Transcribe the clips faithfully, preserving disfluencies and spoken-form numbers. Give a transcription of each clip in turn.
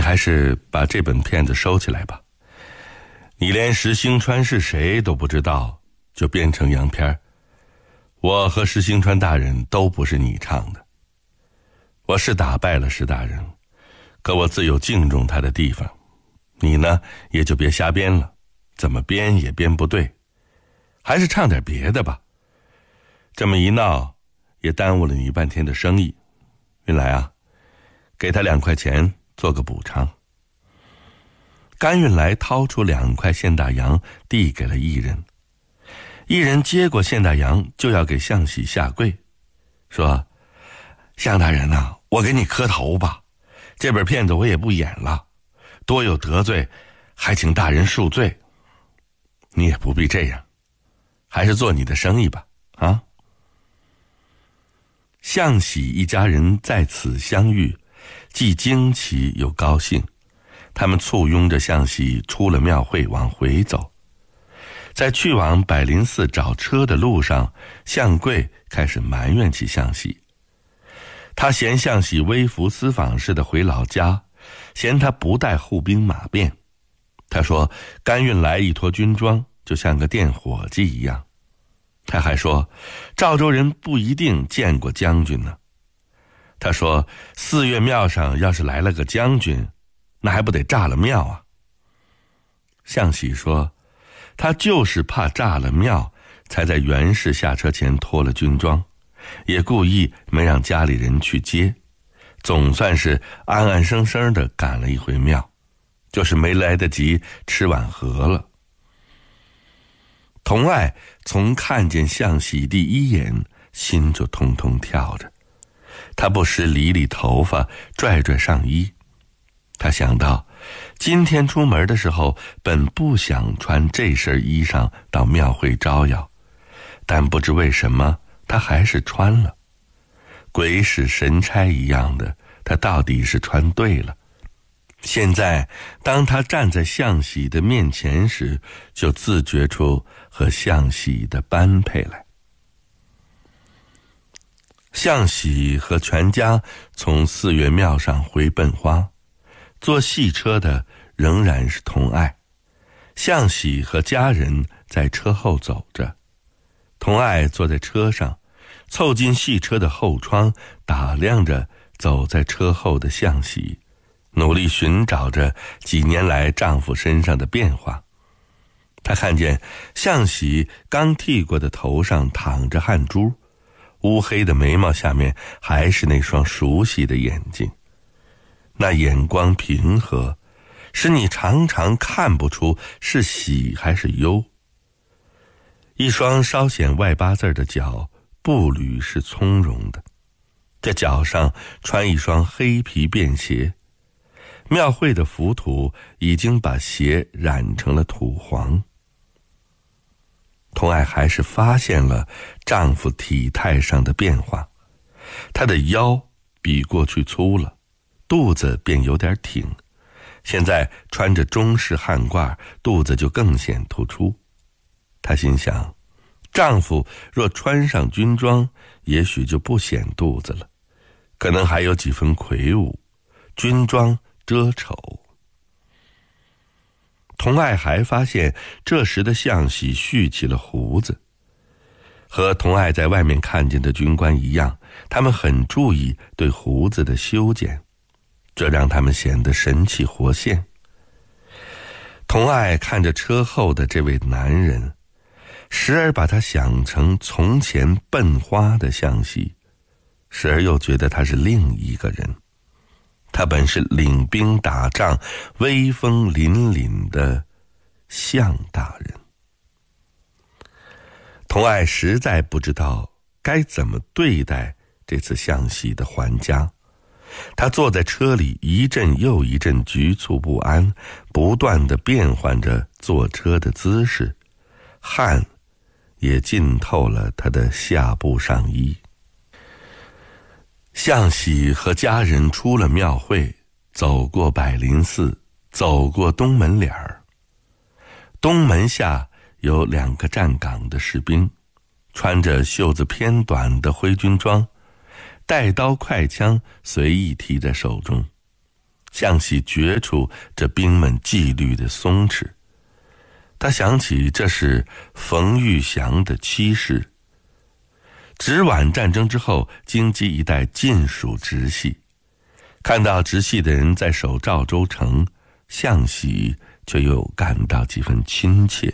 还是把这本片子收起来吧。你连石星川是谁都不知道，就编成洋片，我和石星川大人都不是你唱的。我是打败了石大人，可我自有敬重他的地方。你呢，也就别瞎编了，怎么编也编不对，还是唱点别的吧。这么一闹，也耽误了你半天的生意。云来啊，给他两块钱做个补偿。甘运来掏出两块现大洋递给了艺人，艺人接过现大洋就要给向喜下跪，说：向大人啊，我给你磕头吧，这本片子我也不演了，多有得罪，还请大人恕罪。你也不必这样，还是做你的生意吧，啊。向喜一家人在此相遇，既惊奇又高兴，他们簇拥着向喜出了庙会往回走。在去往百灵寺找车的路上，向贵开始埋怨起向喜。他嫌向喜微服私访似的回老家，嫌他不带护兵马便。他说甘运来一坨军装就像个店伙计一样。他还说赵州人不一定见过将军呢。他说四岳庙上要是来了个将军，那还不得炸了庙啊。向喜说他就是怕炸了庙，才在袁氏下车前脱了军装，也故意没让家里人去接，总算是安安生生地赶了一回庙，就是没来得及吃晚盒了。童爱从看见向喜第一眼，心就通通跳着。他不时理理头发，拽拽上衣。他想到今天出门的时候本不想穿这身衣裳到庙会招摇，但不知为什么他还是穿了。鬼使神差一样的，他到底是穿对了。现在当他站在向喜的面前时，就自觉出和向喜的般配来。向喜和全家从四岳庙上回奔花，坐戏车的仍然是童爱。向喜和家人在车后走着，童爱坐在车上，凑近戏车的后窗，打量着走在车后的向喜，努力寻找着几年来丈夫身上的变化。她看见向喜刚剃过的头上淌着汗珠，乌黑的眉毛下面还是那双熟悉的眼睛，那眼光平和，使你常常看不出是喜还是忧。一双稍显外八字的脚，步履是从容的，这脚上穿一双黑皮便鞋。庙会的浮土已经把鞋染成了土黄。童爱还是发现了丈夫体态上的变化，她的腰比过去粗了，肚子便有点挺，现在穿着中式汉褂，肚子就更显突出。她心想，丈夫若穿上军装，也许就不显肚子了，可能还有几分魁梧，军装遮丑。童爱还发现这时的向喜蓄起了胡子，和童爱在外面看见的军官一样，他们很注意对胡子的修剪，这让他们显得神气活现。童爱看着车后的这位男人，时而把他想成从前奔花的向喜，时而又觉得他是另一个人。他本是领兵打仗威风凛凛的向大人。童爱实在不知道该怎么对待这次向喜的还家，他坐在车里一阵又一阵局促不安，不断地变换着坐车的姿势，汗也浸透了他的下部上衣。向喜和家人出了庙会，走过百灵寺，走过东门脸儿。东门下有两个站岗的士兵，穿着袖子偏短的灰军装，带刀快枪随意提在手中。 向喜觉出这兵们纪律的松弛，他想起这是冯玉祥的妻室。直皖战争之后，京畿一带尽属直系，看到直系的人在守赵州城，向喜却又感到几分亲切。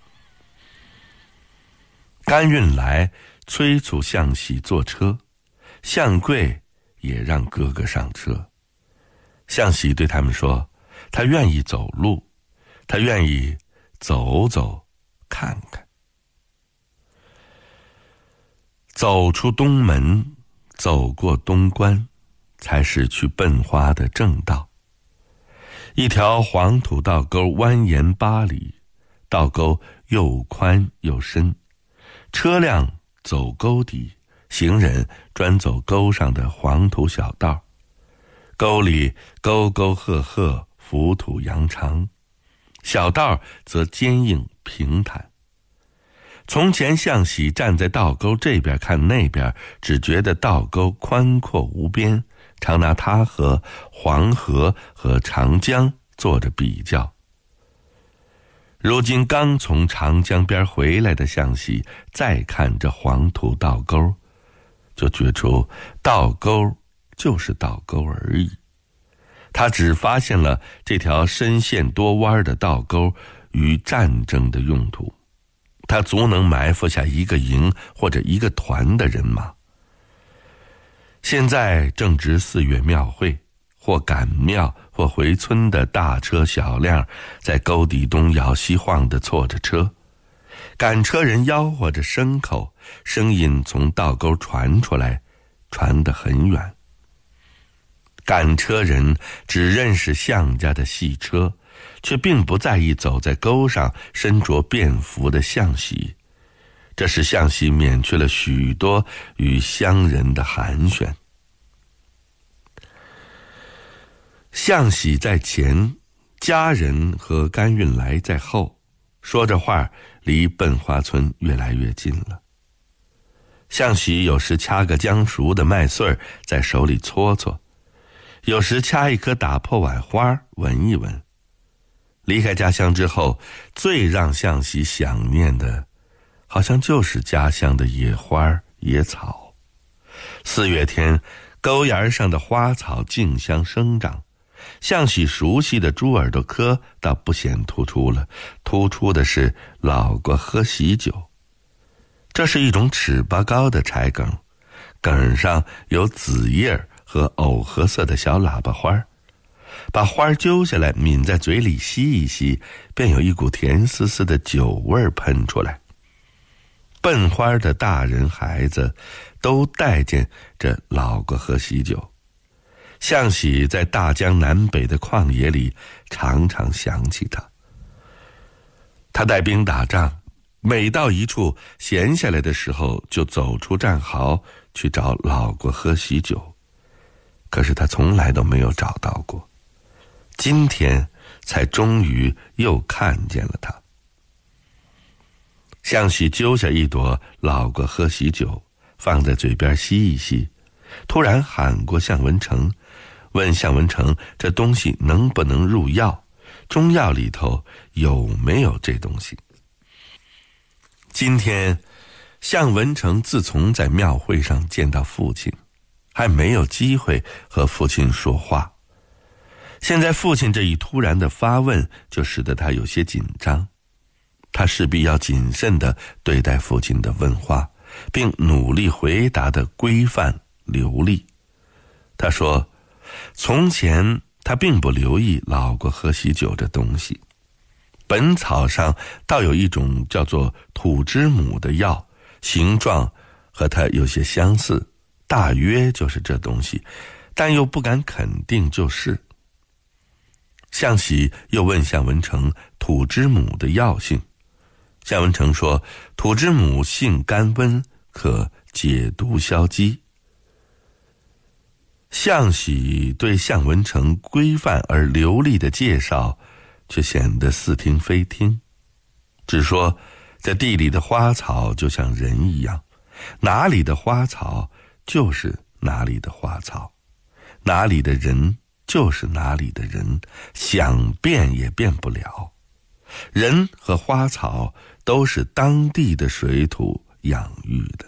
甘运来催促向喜坐车，向贵也让哥哥上车。向喜对他们说，他愿意走路，他愿意走走看看。走出东门，走过东关，才是去奔花的正道。一条黄土道沟蜿蜒八里，道沟又宽又深，车辆走沟底，行人专走沟上的黄土小道。沟里沟沟壑壑，浮土扬长，小道则坚硬平坦。从前向喜站在道沟这边看那边，只觉得道沟宽阔无边，常拿它和黄河和长江做着比较。如今刚从长江边回来的向喜，再看这黄土道沟，就觉出道沟就是道沟而已。他只发现了这条深陷多弯的道沟与战争的用途，他足能埋伏下一个营或者一个团的人马。现在正值四月庙会，或赶庙或回村的大车小辆在沟底东摇西晃地错着车，赶车人吆喝着牲口，声音从道沟传出来，传得很远。赶车人只认识向家的戏车，却并不在意走在沟上身着便服的向喜，这使向喜免去了许多与乡人的寒暄。向喜在前，家人和甘运来在后，说着话，离奔花村越来越近了。向喜有时掐个将熟的麦穗在手里搓搓，有时掐一颗打破碗花闻一闻。离开家乡之后，最让向喜想念的，好像就是家乡的野花野草。四月天，沟沿上的花草竞相生长，向喜熟悉的猪耳朵科倒不显突出了，突出的是老瓜喝喜酒。这是一种尺八高的柴梗，梗上有紫叶和藕褐色的小喇叭花，把花揪下来抿在嘴里吸一吸，便有一股甜丝丝的酒味喷出来。奔花的大人孩子都待见这老瓜喝喜酒。向喜在大江南北的旷野里常常想起他。他带兵打仗，每到一处闲下来的时候，就走出战壕去找老瓜喝喜酒，可是他从来都没有找到过。今天才终于又看见了他。向喜揪下一朵老瓜喝喜酒，放在嘴边吸一吸，突然喊过向文成，问向文成这东西能不能入药，中药里头有没有这东西。今天向文成自从在庙会上见到父亲，还没有机会和父亲说话。现在父亲这一突然的发问，就使得他有些紧张。他势必要谨慎地对待父亲的问话，并努力回答的规范流利。他说，从前他并不留意老瓜喝喜酒这东西，本草上倒有一种叫做土之母的药，形状和它有些相似，大约就是这东西，但又不敢肯定就是。向喜又问向文成土之母的药性，向文成说，土之母性甘温，可解毒消积。向喜对向文成规范而流利的介绍，却显得似听非听，只说在地里的花草就像人一样，哪里的花草就是哪里的花草，哪里的人就是哪里的人，想变也变不了。人和花草都是当地的水土养育的。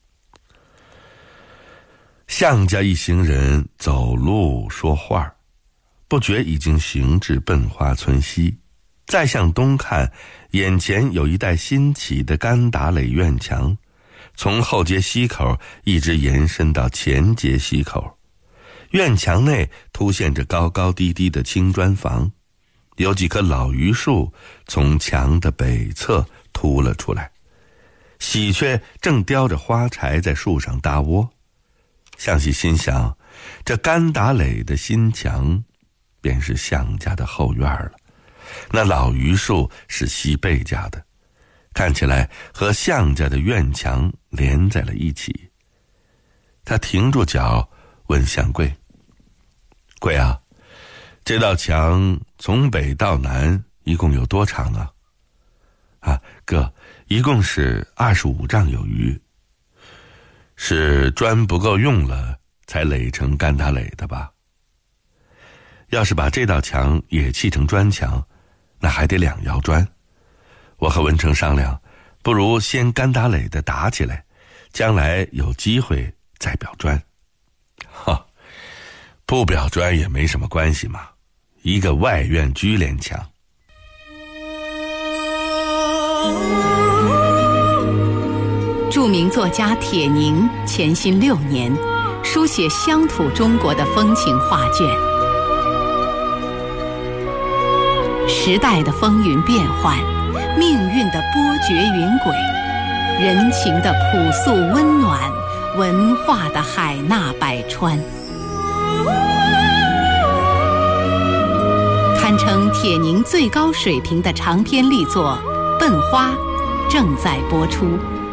项家一行人走路说话，不觉已经行至笨花村西。再向东看，眼前有一带新起的甘达垒院墙，从后街西口一直延伸到前街西口。院墙内凸现着高高低低的青砖房，有几棵老榆树从墙的北侧凸了出来，喜鹊正叼着花柴在树上搭窝。向喜心想，这甘达垒的新墙便是向家的后院了，那老榆树是西贝家的，看起来和向家的院墙连在了一起。他停住脚问向贵：贵啊，这道墙从北到南一共有多长啊？啊，哥，一共是二十五丈有余。是砖不够用了才垒成甘达垒的吧？要是把这道墙也砌成砖墙，那还得两窑砖。我和文成商量，不如先甘达垒的打起来，将来有机会再裱砖。哈，不裱砖也没什么关系嘛，一个外院居连墙。 著名作家铁凝潜心六年，书写乡土中国的风情画卷。时代的风云变幻，命运的波谲云轨，人情的朴素温暖，文化的海纳百川，堪称铁凝最高水平的长篇力作《笨花》正在播出。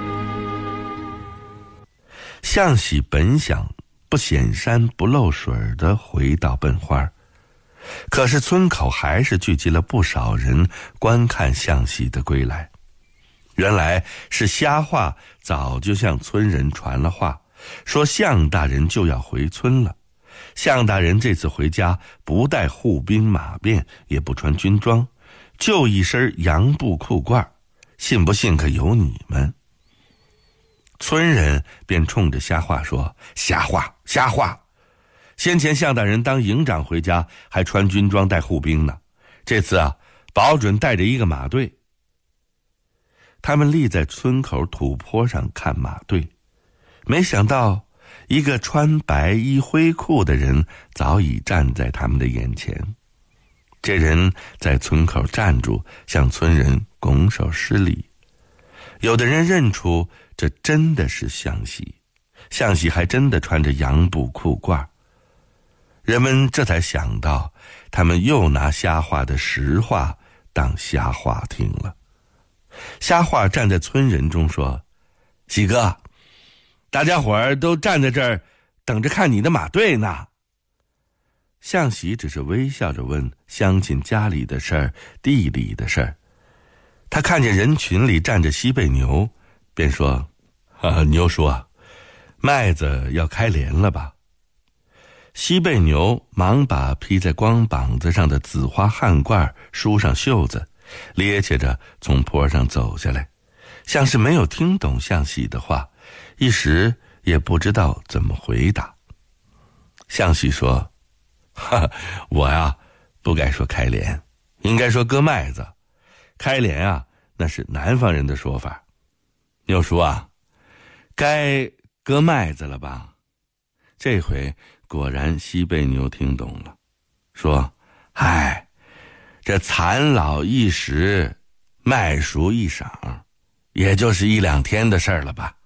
向喜本想不显山不漏水地回到笨花，可是村口还是聚集了不少人观看向喜的归来。原来是瞎话早就向村人传了话，说向大人就要回村了。向大人这次回家不带护兵马便，也不穿军装，就一身洋布裤褂，信不信可由你们。村人便冲着瞎话说：瞎话瞎话，先前向大人当营长回家还穿军装带护兵呢，这次啊保准带着一个马队。他们立在村口土坡上看马队，没想到一个穿白衣灰裤的人早已站在他们的眼前。这人在村口站住，向村人拱手施礼。有的人认出这真的是向喜，向喜还真的穿着洋布裤褂。人们这才想到，他们又拿瞎话的实话当瞎话听了。瞎话站在村人中说：喜哥，大家伙儿都站在这儿等着看你的马队呢。向喜只是微笑着问乡亲家里的事儿，地里的事儿。他看见人群里站着西贝牛，便说：啊，牛叔啊，麦子要开镰了吧？西贝牛忙把披在光膀子上的紫花汗褂梳上袖子，趔趄着从坡上走下来，像是没有听懂向喜的话，一时也不知道怎么回答。向喜说：哈，我呀不该说开镰，应该说割麦子。开镰啊，那是南方人的说法。牛叔啊，该割麦子了吧？这回果然西贝牛听懂了，说：嗨，这蚕老一时，麦熟一晌，也就是一两天的事儿了吧。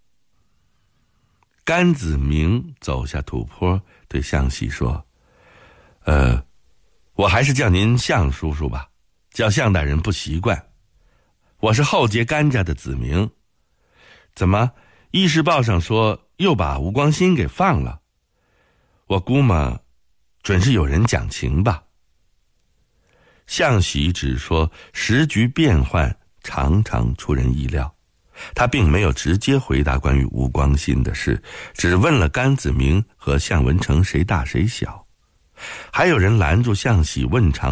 甘子明走下土坡，对向喜说：呃，我还是叫您向叔叔吧，叫向大人不习惯。我是后街甘家的子明，怎么议事报上说又把吴光新给放了？我估摸准是有人讲情吧。向喜只说时局变幻，常常出人意料，他并没有直接回答关于吴光新的事，只问了甘子明和向文成谁大谁小。 还有人拦住向喜问长